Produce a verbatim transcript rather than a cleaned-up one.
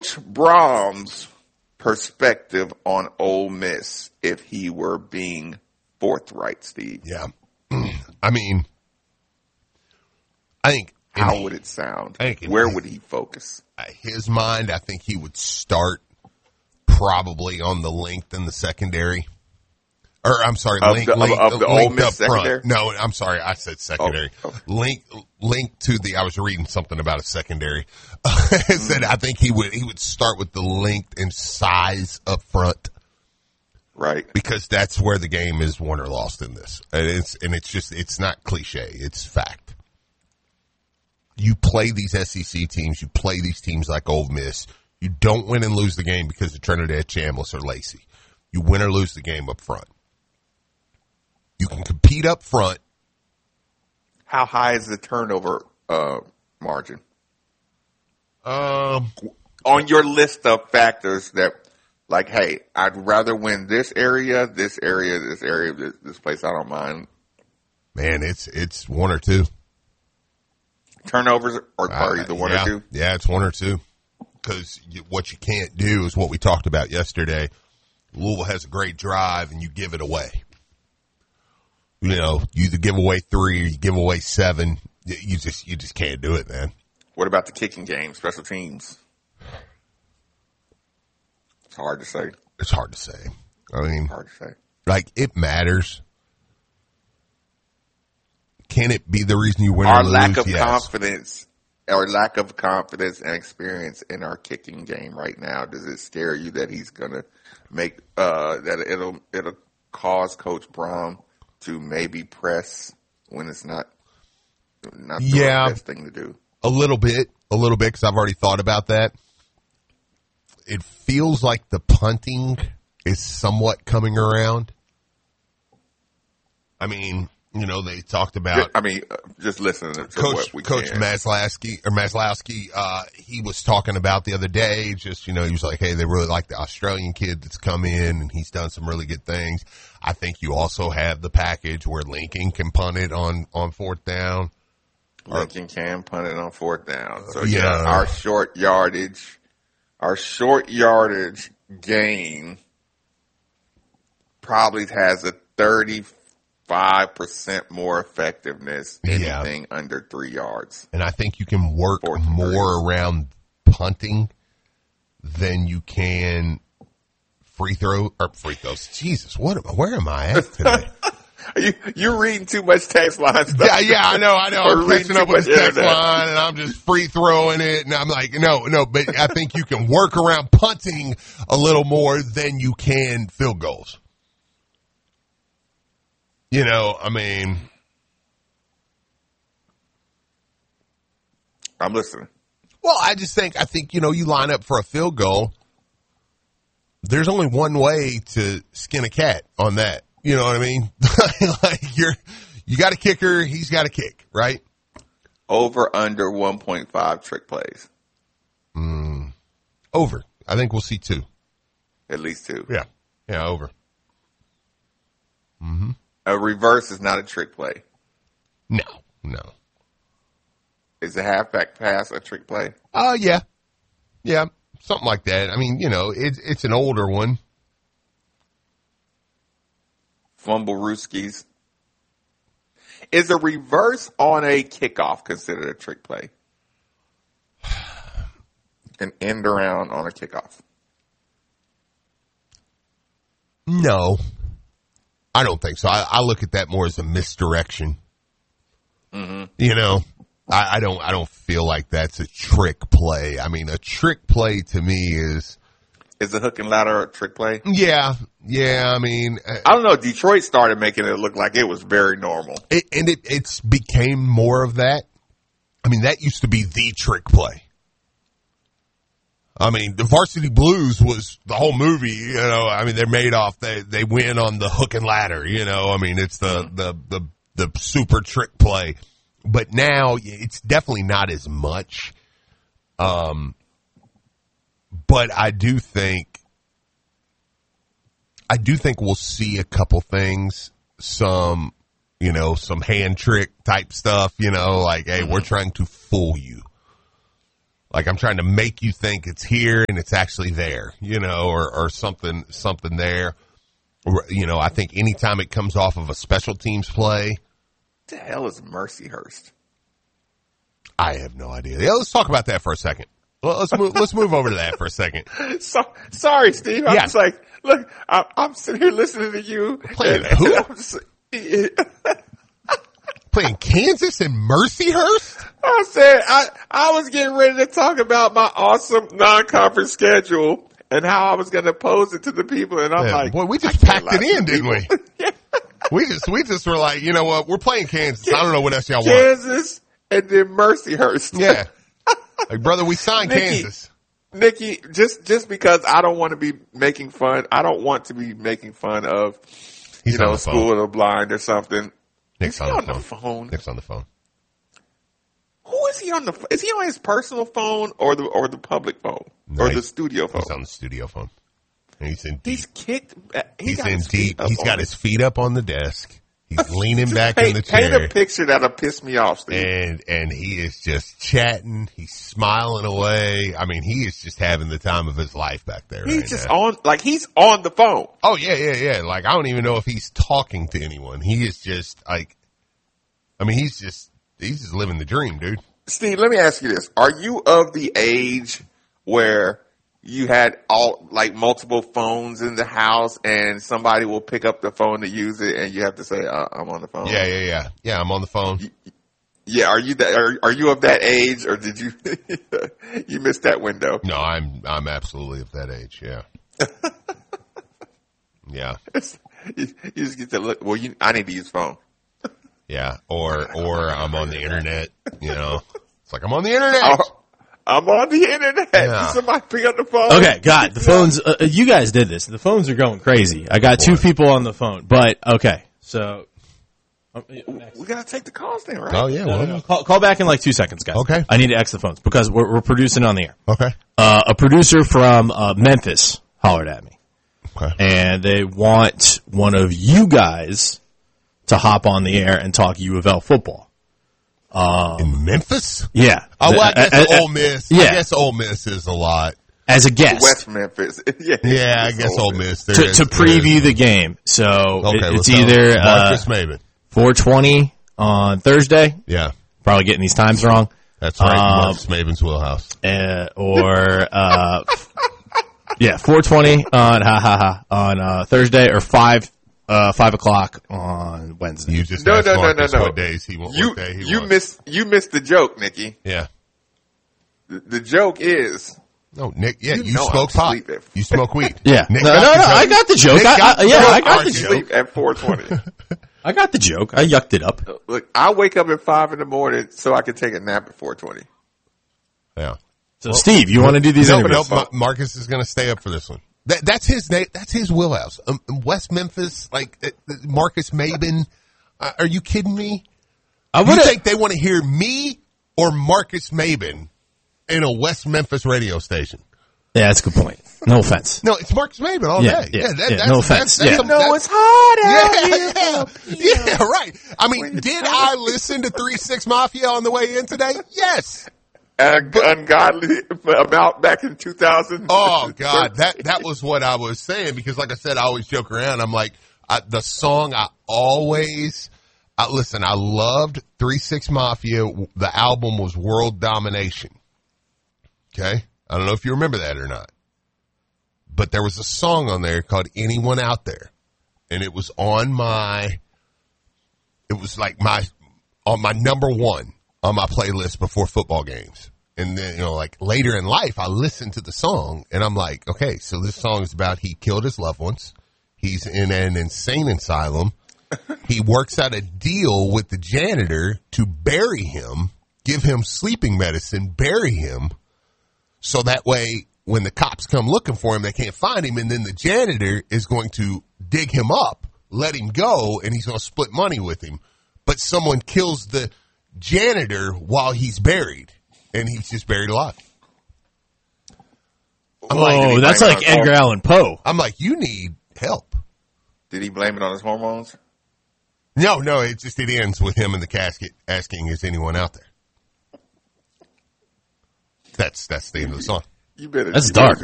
Coach Brom's perspective on Ole Miss if he were being forthright, Steve? Yeah. I mean, I think. How would it sound? I think Where his, would he focus? His mind, I think he would start probably on the length in the secondary. Or, I'm sorry, of link, the, link, of, of the link Ole Miss up secondary? front. No, I'm sorry, I said secondary. Oh, okay. Link, link to the. I was reading something about a secondary. I said I think he would he would start with the length and size up front, right? Because that's where the game is won or lost in this, and it's and it's just it's not cliche, it's fact. You play these S E C teams, you play these teams like Ole Miss. You don't win and lose the game because of Trinidad Chambliss or Lacey. You win or lose the game up front. You can compete up front. How high is the turnover uh, margin? Um, on your list of factors that, like, hey, I'd rather win this area, this area, this area, this, this place. I don't mind. Man, it's it's one or two. Turnovers or are uh, either one yeah, or two? Yeah, it's one or two. Because what you can't do is what we talked about yesterday. Louisville has a great drive, and you give it away. You know, you either give away three or you give away seven. You just you just can't do it, man. What about the kicking game, special teams? It's hard to say. It's hard to say. I mean, hard to say. Like, it matters. Can it be the reason you win our or lose? lack of yes. confidence, our lack of confidence and experience in our kicking game right now, does it scare you that he's gonna make uh, that it'll it'll cause Coach Brom to maybe press when it's not not the yeah, best thing to do? A little bit, a little bit, because I've already thought about that. It feels like the punting is somewhat coming around. I mean, you know, they talked about. I mean, uh, just listening to Coach, what we Coach can. Maslowski or Maslowski, uh, he was talking about the other day. Just, you know, he was like, "Hey, they really like the Australian kid that's come in, and he's done some really good things." I think you also have the package where Lincoln can punt it on on fourth down. Lincoln can punt it on fourth down. So yeah, yeah, our short yardage, our short yardage gain probably has a thirty-five percent more effectiveness than yeah. anything under three yards. And I think you can work Fourth more around punting than you can free throw or free throws. Jesus, what am I, where am I at today? you, you're reading too much text line stuff. Yeah, yeah, I know, I know. I'm reading catching up too with the much text internet. line and I'm just free throwing it. And I'm like, no, no, but I think you can work around punting a little more than you can field goals. You know, I mean, I'm listening. well, I just think, I think, you know, you line up for a field goal. There's only one way to skin a cat on that. You know what I mean? Like you're, you got a kicker, he's got a kick, right? Over under one point five trick plays. Mm, over. I think we'll see two. At least two. Yeah. Yeah, over. Mm-hmm. A reverse is not a trick play. No, no. Is a halfback pass a trick play? Oh, uh, yeah. Yeah, something like that. I mean, you know, it's it's an older one. Fumble Rooskies. Is a reverse on a kickoff considered a trick play? An end around on a kickoff? No. I don't think so. I, I look at that more as a misdirection. Mm-hmm. You know, I, I don't. I don't feel like that's a trick play. I mean, a trick play to me is is a hook and ladder a trick play? Yeah, yeah. I mean, I don't know. Detroit started making it look like it was very normal, it, and it it's became more of that. I mean, that used to be the trick play. I mean, the Varsity Blues was the whole movie, you know, I mean, they're made off, they, they win on the hook and ladder, you know, I mean, it's the, the, the, the super trick play, but now it's definitely not as much. Um, but I do think, I do think we'll see a couple things, some, you know, some hand trick type stuff, you know, like, hey, we're trying to fool you. Like I'm trying to make you think it's here and it's actually there, you know, or, or something, something there. Or, you know, I think anytime it comes off of a special teams play. What the hell is Mercyhurst? I have no idea. Yeah, let's talk about that for a second. Well, let's move, let's move over to that for a second. So, sorry, Steve. I'm Yeah. just like, look, I, I'm sitting here listening to you. Playing and, who? and I'm just, Playing Kansas and Mercyhurst? I said, I, I was getting ready to talk about my awesome non-conference schedule and how I was going to pose it to the people. And I'm Yeah, like, boy, we just I can't packed it lie to in, didn't we? people. Yeah. We just, we just were like, you know what? We're playing Kansas. I don't know what else y'all want. Kansas and then Mercyhurst. Yeah. Like, brother, we signed Nikki. Kansas. Nikki, just, just because I don't want to be making fun, I don't want to be making fun of, He's you on know, the School phone. of the Blind or something. Nick's Is he on on the the phone. phone? Nick's on the phone. Who is he on the? Is he on his personal phone or the or the public phone No, or he- the studio phone? He's on the studio phone. And he's in deep. He's kicked. He He's got in his feet deep. up He's on got it. his feet up on the desk. He's leaning Just back paint, in the Paint chair. a picture that'll piss me off, Steve. And, and he is just chatting. He's smiling away. I mean, he is just having the time of his life back there. he's right just now. on, like he's on the phone. Oh yeah, yeah, yeah. Like I don't even know if he's talking to anyone. He is just like, I mean, he's just, he's just living the dream, dude. Steve, let me ask you this: are you of the age where you had all like multiple phones in the house, and somebody will pick up the phone to use it, and you have to say, uh, "I'm on the phone." Yeah, yeah, yeah. Yeah, I'm on the phone. Yeah. Are you that? Are, are you of that age, or did you you missed that window? No, I'm, I'm absolutely of that age. Yeah. Yeah. you, you just get to look. Well, you, I need to use phone. Yeah. Or, or I'm on the internet, you know, it's like I'm on the internet. Oh, I'm on the internet. Yeah. Somebody pick up the phone. Okay, God, the phones, uh, you guys did this. The phones are going crazy. I got two people on the phone, but okay, so. um, next. We gotta take the calls then, right? Oh yeah. No, Well, no, no. Call, call back in like two seconds, guys. Okay. I need to X the phones because we're, we're producing on the air. okay. Uh, a producer from uh, Memphis hollered at me, Okay. and they want one of you guys to hop on the air and talk U of L football. In Memphis? Yeah. Oh, well, I guess Uh, uh, Ole Miss. yeah. I guess Ole Miss is a lot. as a guest. West Memphis. yeah, Yeah, I It's guess old Ole Miss. Miss. There to, is- to there preview is- the game. So Okay, it, it's let's go. either uh, Marcus Maven. four twenty on Thursday. Yeah, Probably getting these times wrong. that's right. Um, Marcus Maven's wheelhouse. Uh, or uh, yeah, four twenty on ha ha ha on uh, Thursday, or five uh, five o'clock on Wednesday. You just No, asked no, no, Marcus no, no. what days he wants. You what day he you wants. missed you missed the joke, Nikki. Yeah. The, the joke is No, Nick. Yeah, You you, know smoke I'm pot. asleep at- You smoke weed. Yeah. Nick No, got no, the no, joke. I got the joke. Nick I- got I- the yeah, joke, I got the Marcus. joke. sleep at four twenty. I got the joke. I yucked it up. Look, I wake up at five in the morning so I can take a nap at four twenty. Yeah. So, Steve, you want to do these No, but interviews? no, Ma- Marcus is going to stay up for this one. That, that's his na- That's his wheelhouse. Um, West Memphis, like uh, uh, Marcus Maben. Uh, are you kidding me? I You would think they want to hear me or Marcus Maben in a West Memphis radio station? Yeah, that's a good point. No offense. No, it's Marcus Maben all Yeah, day. yeah, that, yeah, that's, no offense. That's, that's Yeah. some- No, that's- it's hot out yeah, here. yeah, yeah, right. I mean, did I listen to three six Mafia on the way in today? Yes. And ungodly about back in two thousand. Oh God, that that was what I was saying because, like I said, I always joke around. I'm like, I, the song I always, I, listen, I loved three six Mafia. The album was World Domination. Okay, I don't know if you remember that or not, but there was a song on there called Anyone Out There, and it was on my, it was like my on my number one on my playlist before football games. And then, you know, like later in life, I listened to the song and I'm like, okay, so this song is about he killed his loved ones. He's in an insane asylum. He works out a deal with the janitor to bury him, give him sleeping medicine, bury him. So that way, when the cops come looking for him, they can't find him. And then the janitor is going to dig him up, let him go, and he's going to split money with him. But someone kills the janitor while he's buried, and he's just buried alive. I'm like, Oh, that's blame it like on Edgar hormones? Allan Poe. I'm like, you need help. Did he blame it on his hormones? No, no, it just it ends with him in the casket asking, "Is anyone out there?" That's that's the end of the song. You better. That's you better dark.